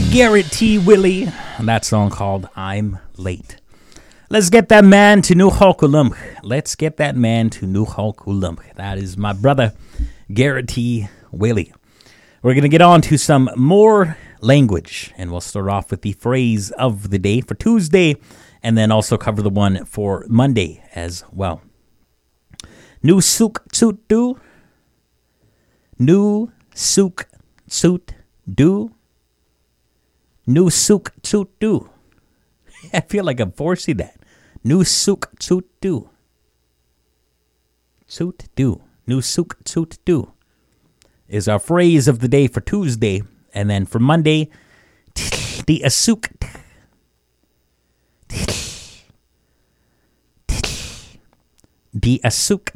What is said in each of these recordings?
Garrett T. Willie, and that song called I'm Late. Let's get that man to New Hulkulum. Let's get that man to New Hulkulum. That is my brother, Garrett T. Willie. We're going to get on to some more language, and we'll start off with the phrase of the day for Tuesday, and then also cover the one for Monday as well. Nu suk tsut du. Nu suk tsut du. Nu suk tsut du. I feel like I'm forcing that. Nu suk tsut du. Tsut du. Nu suk tsut du is our phrase of the day for Tuesday. And then for Monday, the asuk. The asuk.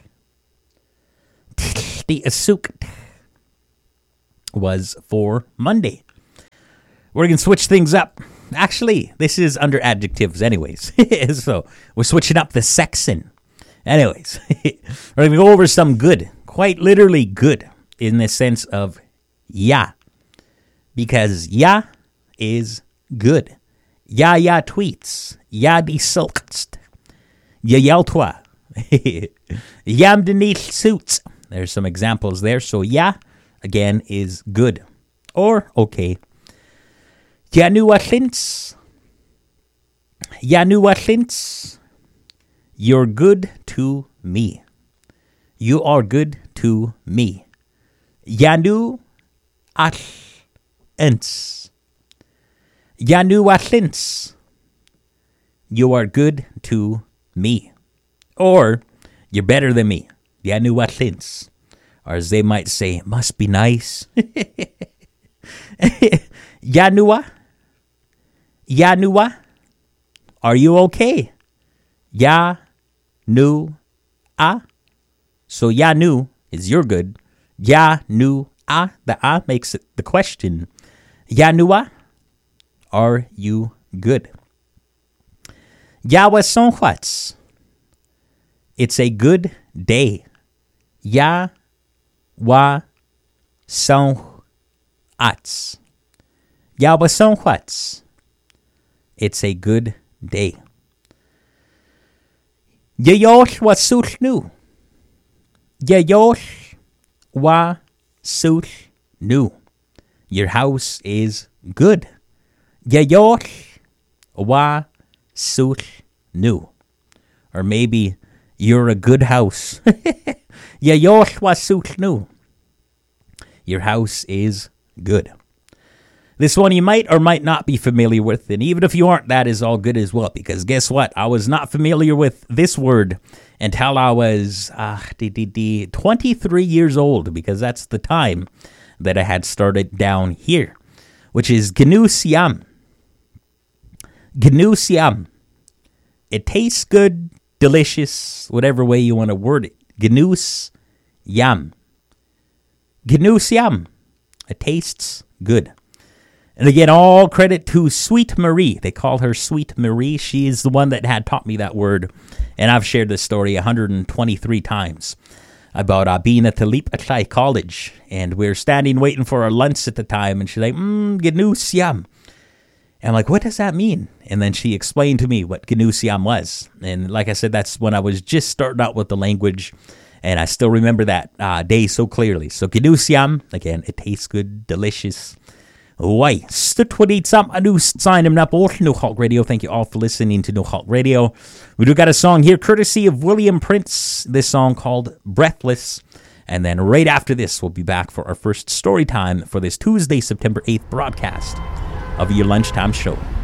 The asuk was for Monday. We're going to switch things up. Actually, this is under adjectives anyways. So we're switching up the section. Anyways, we're going to go over some good, quite literally good, in the sense of ya. Because ya is good. Ya tweets. Ya die sulkst. Ya yeltwa. Yam denith suits. There's some examples there. So ya, again, is good. Or okay. Yanua Lintz. Yanua Lintz. You're good to me. You are good to me. Yanu Atlins. Yanu Atlins. You are good to me. Or, you're better than me. Yanu Atlins. Or as they might say, must be nice. Yanua. Yanua. Are you okay? Ya. Nu. A. So Yanu is you're good. Ya. Nu. A. The A makes it the question. Yanua. Are you good? Yawa Songhwats. It's a good day. Ya. Wa. Songhwats. Yawa Songhwats. It's a good day. Yayosh wa sulnu. Yayosh wa sulnu. Your house is good. Yayosh wa sulnu. Or maybe you're a good house. Yayosh wa sulnu. Your house is good. This one you might or might not be familiar with, and even if you aren't, that is all good as well, because guess what? I was not familiar with this word until I was 23 years old, because that's the time that I had started down here, which is Gnu Siam. Gnu Siam. It tastes good, delicious, whatever way you want to word it. Gnu Siam. Gnu Siam. It tastes good. And again, all credit to Sweet Marie. They call her Sweet Marie. She is the one that had taught me that word. And I've shared this story 123 times about being at the Leap Atlai College. And we were standing waiting for our lunch at the time. And she's like, Gnu Siam. And I'm like, what does that mean? And then she explained to me what Gnu Siam was. And like I said, that's when I was just starting out with the language. And I still remember that day so clearly. So Gnu Siam, again, it tastes good, delicious. Why? Stutwaditsam anu sign him up all No Halt Radio. Thank you all for listening to No Halt Radio. We do got a song here courtesy of William Prince. This song called Breathless. And then right after this, we'll be back for our first story time for this Tuesday, September 8th broadcast of your lunchtime show.